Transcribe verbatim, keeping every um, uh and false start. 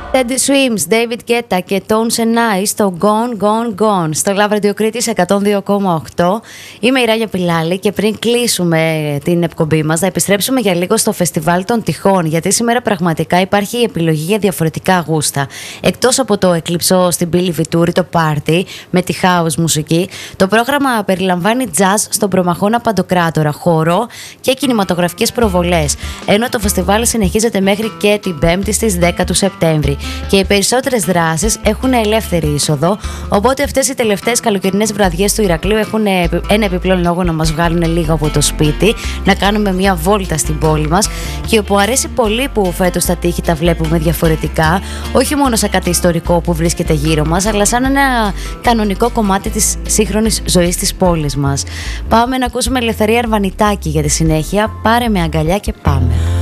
Teddy Swims, David Guetta και Tones and I στο Gone, Gone, Gone στο Love Radio Κρήτης εκατόν δύο κόμμα οκτώ. Είμαι η Ράγια Πιλάλη και πριν κλείσουμε την εκπομπή μας θα επιστρέψουμε για λίγο στο Φεστιβάλ των Τυχών, γιατί σήμερα πραγματικά υπάρχει η επιλογή για διαφορετικά γούστα. Εκτός από το εκλειψό στην Πύλη Βιτούρη, το πάρτι με τη house μουσική, το πρόγραμμα περιλαμβάνει jazz στον Προμαχώνα Παντοκράτορα, χορό και κινηματογραφικές προβολές, ενώ το φεστιβάλ συνεχίζεται μέχρι και την Πέμπτη στις δέκα του Σεπτέμβρη. Και οι περισσότερες δράσεις έχουν ελεύθερη είσοδο, οπότε αυτές οι τελευταίες καλοκαιρινές βραδιές του Ηρακλείου έχουν ένα επιπλέον λόγο να μας βγάλουν λίγο από το σπίτι, να κάνουμε μια βόλτα στην πόλη μας. Και όπου αρέσει πολύ που φέτος τα τείχη τα βλέπουμε διαφορετικά, όχι μόνο σαν κάτι ιστορικό που βρίσκεται γύρω μας, αλλά σαν ένα κανονικό κομμάτι της σύγχρονης ζωής της πόλης μας. Πάμε να ακούσουμε Ελευθερία Αρβανιτάκη για τη συνέχεια. Πάρε με αγκαλιά και πάμε.